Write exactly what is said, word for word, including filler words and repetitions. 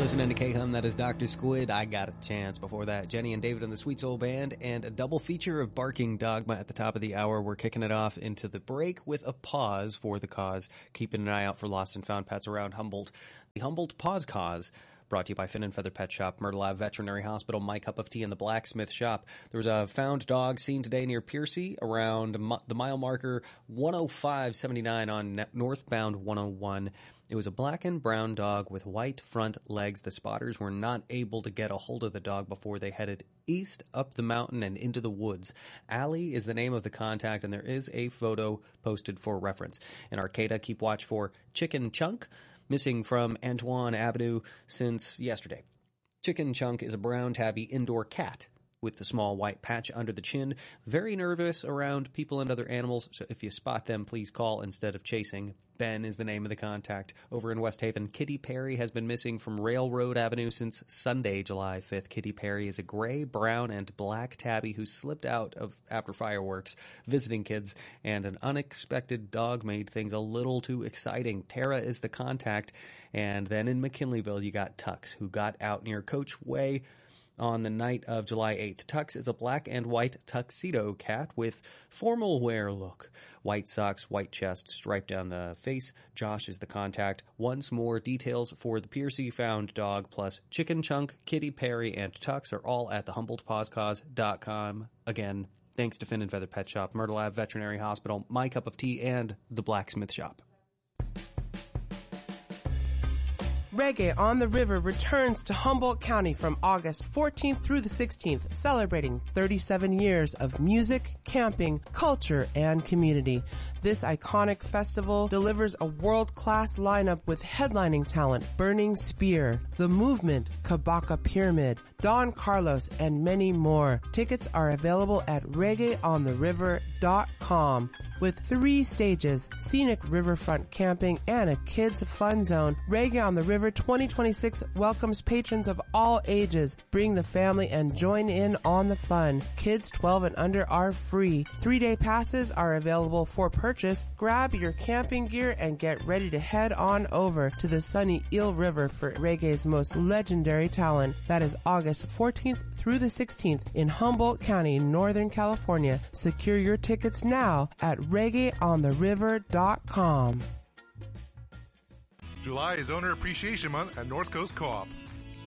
listening to K-Hum, that is Doctor Squid, I Got a Chance. Before that, Jenny and David and the Sweet Soul Band, and a double feature of Barking Dogma at the top of the hour. We're kicking it off into the break with a pause for the cause, keeping an eye out for lost and found pets around Humboldt. The Humboldt Pause Cause, brought to you by Finn and Feather Pet Shop, Myrtle Ave Veterinary Hospital, My Cup of Tea, and the Blacksmith Shop. There was a found dog seen today near Piercy around the mile marker one oh five seventy-nine on northbound one oh one. It was a black and brown dog with white front legs. The spotters were not able to get a hold of the dog before they headed east up the mountain and into the woods. Allie is the name of the contact, and there is a photo posted for reference. In Arcata, keep watch for Chicken Chunk, missing from Antoine Avenue since yesterday. Chicken Chunk is a brown tabby indoor cat with the small white patch under the chin, very nervous around people and other animals, so if you spot them, please call instead of chasing. Ben is the name of the contact. Over in West Haven, Kitty Perry has been missing from Railroad Avenue since Sunday, July fifth. Kitty Perry is a gray, brown, and black tabby who slipped out of after fireworks, visiting kids, and an unexpected dog made things a little too exciting. Tara is the contact, and then in McKinleyville, you got Tux, who got out near Coach Way on the night of July eighth. Tux is a black and white tuxedo cat with formal wear look. White socks, white chest, striped down the face. Josh is the contact. Once more, details for the Piercy found dog plus Chicken Chunk, Kitty Perry, and Tux are all at the Humboldt Paws Cause dot com. Again, thanks to Finn and Feather Pet Shop, Myrtle Ave Veterinary Hospital, My Cup of Tea, and the Blacksmith Shop. Reggae on the River returns to Humboldt County from August fourteenth through the sixteenth, celebrating thirty-seven years of music, camping, culture, and community. This iconic festival delivers a world-class lineup with headlining talent Burning Spear, The Movement, Kabaka Pyramid, Don Carlos, and many more. Tickets are available at reggae on the river dot com. With three stages, scenic riverfront camping, and a kids' fun zone, Reggae on the River twenty twenty-six welcomes patrons of all ages. Bring the family and join in on the fun. Kids twelve and under are free. Three-day passes are available for purchase. Grab your camping gear and get ready to head on over to the sunny Eel River for Reggae's most legendary talent. That is August fourteenth through the sixteenth in Humboldt County, Northern California. Secure your tickets now at reggae on the river dot com. July is Owner Appreciation Month at North Coast Co-op.